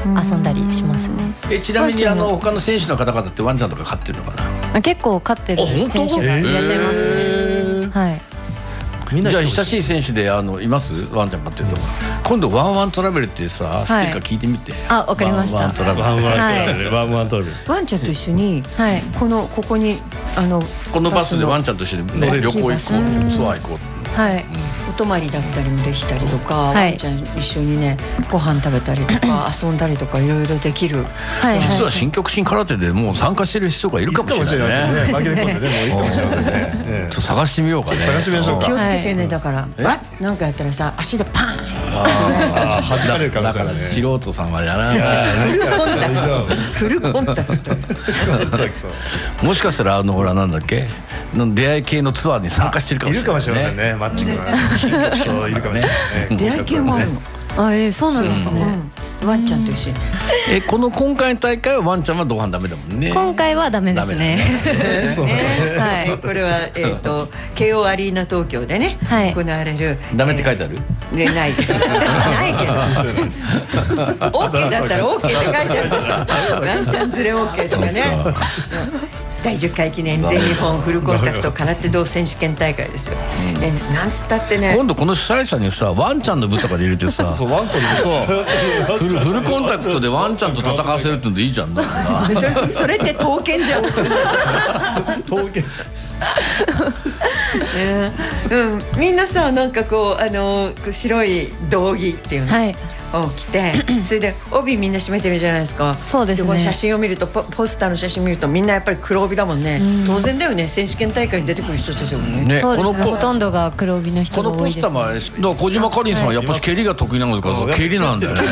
遊んだりしますね。 ちなみに他の選手の方々ってワンちゃんとか飼ってるのかな。 結構飼ってる選手がいらっしゃいますね。はい。 じゃあ親しい選手でいますワンちゃん飼ってるとか。今度ワンワントラベルってさ、知ってるか聞いてみて。 あ、わかりました。 ワンワントラベル。ワンワントラベル。 ワンちゃんと一緒にここにこのバスでワンちゃんと一緒にね旅行行こう、ツアー行こう。 はい。 お泊まりだったりもできたりとか、ワンちゃん一緒にねご飯食べたりとか遊んだりとかいろいろできる。 実は新極真空手でもう参加してる人がいるかもしれないね。 紛れ込んでね、もういいかもしれませんね。 ちょっと探してみようかね。 探してみましょうか。 気をつけてね、だからなんかやったらさ足でパーン。 弾かれるからだから素人さんはやらない。 フルコンタクト。 もしかしたらほらなんだっけ出会い系のツアーに参加してるかもしれない。 いるかもしれませんね。マッチングがそういるかもしれない。 出会い系もあるの。 そうなんですね。 ワンちゃんと一緒に。 今回の大会はワンちゃんは同伴ダメだもんね。 今回はダメですね。 はい。これは慶応アリーナ東京でね行われる。 ダメって書いてある？ ね、ないけど OK だったら OK って書いてあるでしょ。ワンちゃん連れ OK とかね。第10回記念全日本フルコンタクト空手道選手権大会ですよ。なんつったってね、 今度この主催者にさワンちゃんの部とかで入れてさ、 そうワンコにフルコンタクトでワンちゃんと戦わせるってのでいいじゃん。 それって刀剣じゃん。 刀剣。 みんなさなんかこう白い道着っていうのを着て、それで帯みんな締めてるじゃないですか。 そうですね。 この写真を見るとポスターの写真見るとみんなやっぱり黒帯だもんね。当然だよね、選手権大会に出てくる人たちだもんね。 そうですね。ほとんどが黒帯の人が多いです。 このポスターも小島かりんさんはやっぱり蹴りが得意なのですから蹴りなんだよね。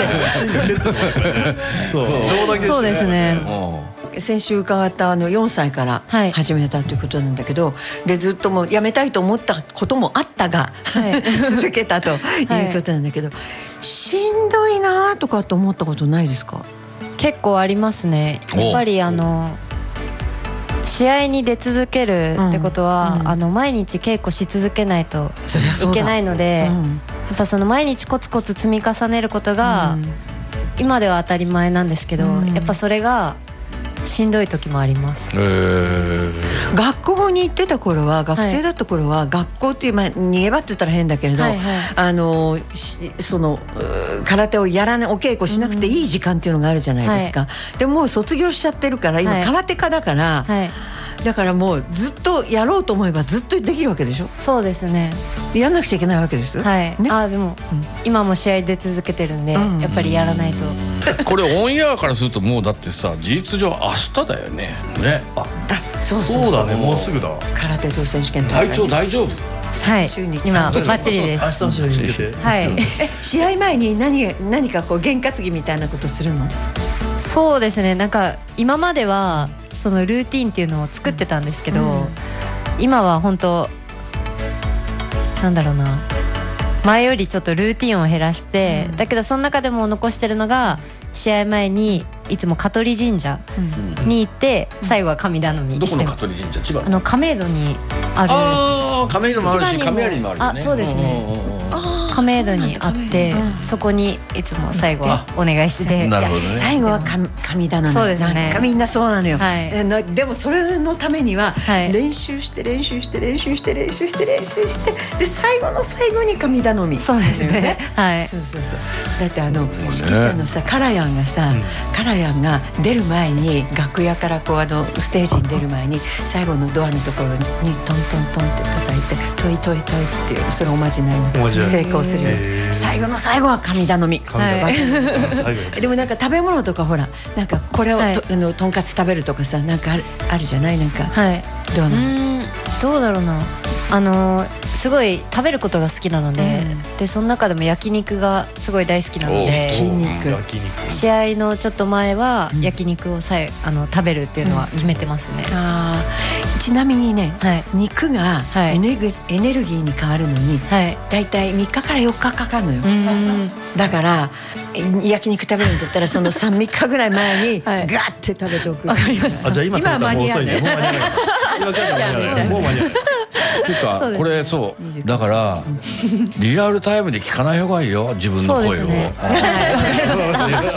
そうですね。 先週伺った4歳から始めたということなんだけど、でずっともうやめたいと思ったこともあったが、続けたということなんだけど、しんどいなとかと思ったことないですか？ 結構ありますね。やっぱり試合に出続けるってことは、毎日稽古し続けないといけないので、やっぱその毎日コツコツ積み重ねることが今では当たり前なんですけど、やっぱそれがしんどい時もあります。 学校に行ってた頃は、学生だった頃は、学校っていう逃げ場って言ったら変だけれど、その空手をやらない、お稽古しなくていい時間っていうのがあるじゃないですか。でももう卒業しちゃってるから今空手家だから、だからもうずっとやろうと思えばずっとできるわけでしょ。 そうですね。 やんなくちゃいけないわけですよ。 はい。でも今も試合出続けてるんで、やっぱりやらないと。 これオンエアからするともうだってさ、事実上明日だよね。 そうだね、もうすぐだ。 空手道選手権大会。 体調大丈夫？ はい。今バッチリです。 明日の試合に向けて。 はい。 試合前に何かこう験担ぎみたいなことするの？ そうですね。なんか今まではそのルーティンっていうのを作ってたんですけど、今は本当なんだろうな、前よりちょっとルーティンを減らして、だけどその中でも残してるのが、試合前にいつも香取神社に行って、最後は神頼みして。 どこの香取神社？千葉の亀戸にある。 亀戸もあるし、亀有にもあるよね。 そうですね。亀戸にあって、そこにいつも最後はお願いして。 なるほどね。 最後は神頼み。 そうですね。 なんかみんなそうなのよ。でもそれのためには練習して練習して練習して練習して練習して、で最後の最後に神頼み。 そうですね。はい。 そうそうそう。だって指揮者のさ、カラヤンがさ、カラヤンが出る前に楽屋からこうステージに出る前に最後のドアのところにトントントンって叩いて、トイトイトイっていう、それおまじないの成功するよ。最後の最後は神頼み。でもなんか食べ物とかほら、なんかこれをとんかつ食べるとかさ、なんかあるじゃない、なんかどうだろうな。すごい食べることが好きなので、でその中でも焼肉がすごい大好きなので、試合のちょっと前は焼肉を食べるっていうのは決めてますね。 ちなみにね、肉がエネルギーに変わるのにだいたい3日から4日かかるのよ。だから焼肉食べるんだったらその3、3日ぐらい前にガーって食べておく。 わかりました。 じゃあ今は間に合うね。もう間に合う。 っていうかこれそうだからリアルタイムで聞かない方がいいよ、自分の声を。